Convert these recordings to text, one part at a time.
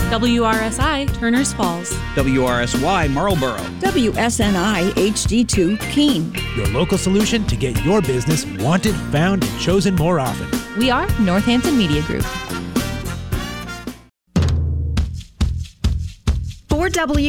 WRSI, Turners Falls. WRSY, Marlboro. WSNI HD2, Keene. Your local solution to get your business wanted, found, and chosen more often. We are Northampton Media Group. For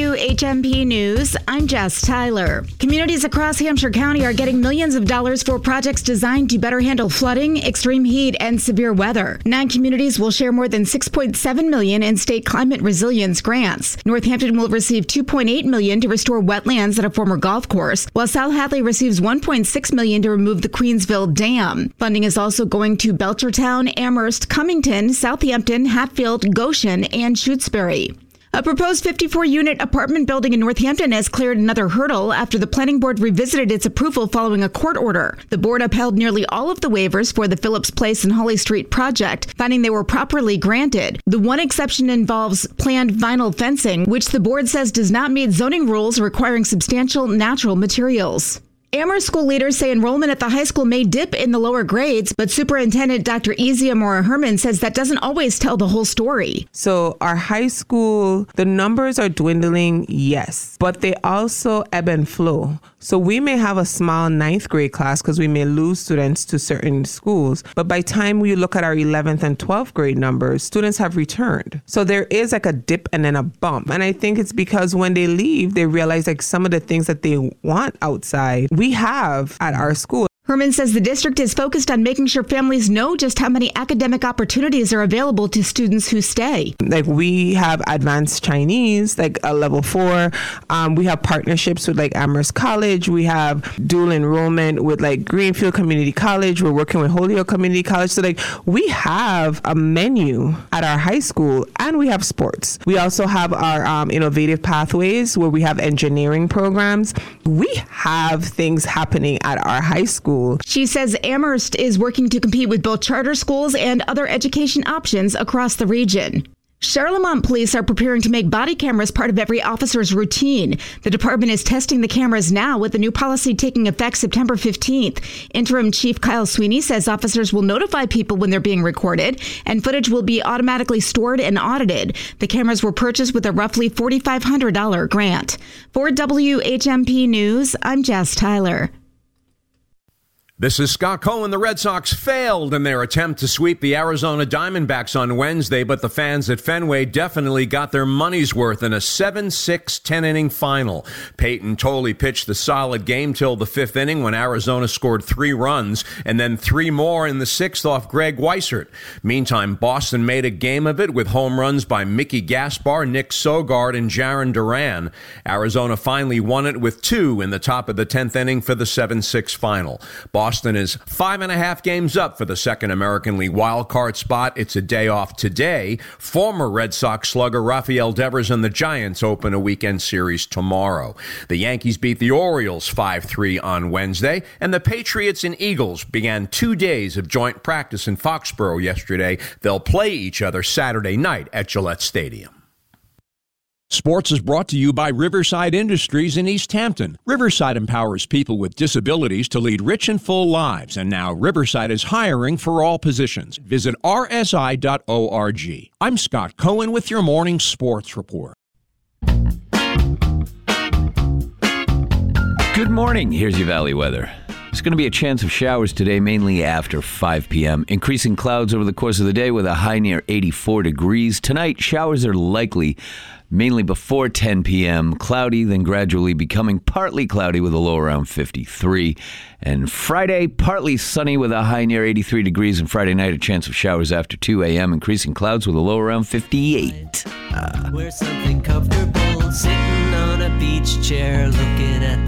WHMP News, I'm Jess Tyler. Communities across Hampshire County are getting millions of dollars for projects designed to better handle flooding, extreme heat, and severe weather. 9 communities will share more than $6.7 million in state climate resilience grants. Northampton will receive $2.8 million to restore wetlands at a former golf course, while South Hadley receives $1.6 million to remove the Queensville Dam. Funding is also going to Belchertown, Amherst, Cummington, Southampton, Hatfield, Goshen, and Shutesbury. A proposed 54-unit apartment building in Northampton has cleared another hurdle after the planning board revisited its approval following a court order. The board upheld nearly all of the waivers for the Phillips Place and Holly Street project, finding they were properly granted. The one exception involves planned vinyl fencing, which the board says does not meet zoning rules requiring substantial natural materials. Amherst school leaders say enrollment at the high school may dip in the lower grades, but Superintendent Dr. Ezia Mora-Herman says that doesn't always tell the whole story. So our high school, the numbers are dwindling, yes, but they also ebb and flow. So we may have a small 9th grade class because we may lose students to certain schools. But by the time we look at our 11th and 12th grade numbers, students have returned. So there is like a dip and then a bump. And I think it's because when they leave, they realize like some of the things that they want outside, we have at our school. Herman says the district is focused on making sure families know just how many academic opportunities are available to students who stay. Like we have advanced Chinese, like a level 4. We have partnerships with like Amherst College. We have dual enrollment with like Greenfield Community College. We're working with Holyoke Community College. So like we have a menu at our high school and we have sports. We also have our innovative pathways where we have engineering programs. We have things happening at our high school. She says Amherst is working to compete with both charter schools and other education options across the region. Charlemont police are preparing to make body cameras part of every officer's routine. The department is testing the cameras now with the new policy taking effect September 15th. Interim Chief Kyle Sweeney says officers will notify people when they're being recorded and footage will be automatically stored and audited. The cameras were purchased with a roughly $4,500 grant. For WHMP News, I'm Jess Tyler. This is Scott Cohen. The Red Sox failed in their attempt to sweep the Arizona Diamondbacks on Wednesday, but the fans at Fenway definitely got their money's worth in a 7-6 10-inning final. Peyton Tolley pitched the solid game till the 5th inning when Arizona scored 3 runs and then 3 more in the 6th off Greg Weissert. Meantime, Boston made a game of it with home runs by Mickey Gaspar, Nick Sogard, and Jarren Duran. Arizona finally won it with 2 in the top of the 10th inning for the 7-6 final. Boston is 5.5 games up for the second American League wildcard spot. It's a day off today. Former Red Sox slugger Rafael Devers and the Giants open a weekend series tomorrow. The Yankees beat the Orioles 5-3 on Wednesday, and the Patriots and Eagles began 2 days of joint practice in Foxborough yesterday. They'll play each other Saturday night at Gillette Stadium. Sports is brought to you by Riverside Industries in East Hampton. Riverside empowers people with disabilities to lead rich and full lives, and now Riverside is hiring for all positions. Visit rsi.org. I'm Scott Cohen with your morning sports report. Good morning. Here's your valley weather. There's going to be a chance of showers today, mainly after 5 p.m. Increasing clouds over the course of the day with a high near 84 degrees. Tonight, showers are likely mainly before 10 p.m. Cloudy, then gradually becoming partly cloudy with a low around 53. And Friday, partly sunny with a high near 83 degrees. And Friday night, a chance of showers after 2 a.m. Increasing clouds with a low around 58. Wear something comfortable, sitting on a beach chair, looking at